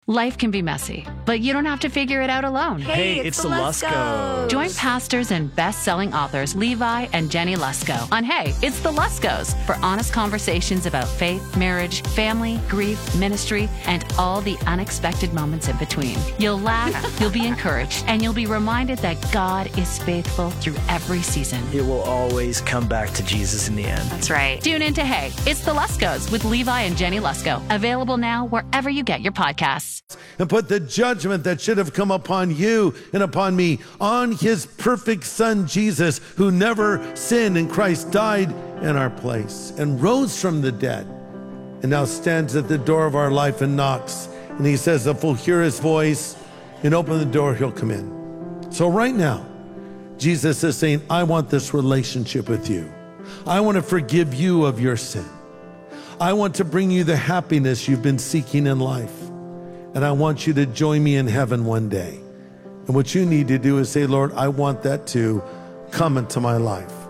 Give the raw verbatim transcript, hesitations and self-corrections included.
Life can be messy, but you don't have to figure it out alone. Hey, it's, it's the Luskos. Join pastors and best-selling authors Levi and Jenny Lusko on Hey, It's the Luskos for honest conversations about faith, marriage, family, grief, ministry, and all the unexpected moments in between. You'll laugh, you'll be encouraged, and you'll be reminded that God is faithful through every season. It will always come back to Jesus in the end. That's right. Tune in to Hey, It's the Luskos with Levi and Jenny Lusko. Available now wherever you get your podcasts. And put the judgment that should have come upon you and upon me on his perfect son, Jesus, who never sinned, and Christ died in our place and rose from the dead and now stands at the door of our life and knocks. And he says, if we'll hear his voice and open the door, he'll come in. So right now, Jesus is saying, I want this relationship with you. I want to forgive you of your sin. I want to bring you the happiness you've been seeking in life. And I want you to join me in heaven one day. And what you need to do is say, Lord, I want that to come into my life.